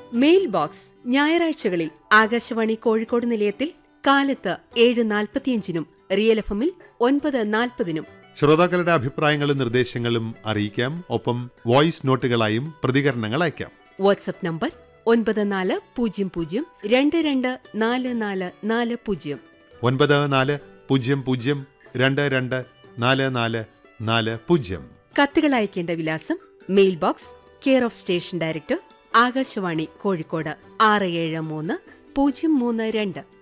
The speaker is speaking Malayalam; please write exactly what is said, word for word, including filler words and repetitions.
മെയിൽ ബോക്സ് ഞായറാഴ്ചകളിൽ ആകാശവാണി കോഴിക്കോട് നിലയത്തിൽ കാലത്ത് ഏഴ് നാൽപ്പത്തിയഞ്ചിനും റിയൽ എഫ് എമ്മിൽ ഒൻപത് നാൽപ്പതിനും. ശ്രോതാക്കളുടെ അഭിപ്രായങ്ങളും നിർദ്ദേശങ്ങളും അറിയിക്കാം. ഒപ്പം വോയിസ് നോട്ടുകളായും പ്രതികരണങ്ങൾ അയക്കാം. വാട്സ്ആപ്പ് നമ്പർ ഒൻപത് നാല് പൂജ്യം പൂജ്യം രണ്ട് രണ്ട് നാല് നാല് നാല് പൂജ്യം ഒൻപത് നാല് പൂജ്യം പൂജ്യം രണ്ട് രണ്ട് നാല് നാല് നാല് പൂജ്യം. കത്തുകൾ അയക്കേണ്ട വിലാസം mail box, care of station director, Akashvani Kozhikode ആറ് ഏഴ് മൂന്ന് പൂജ്യം മൂന്ന് രണ്ട്.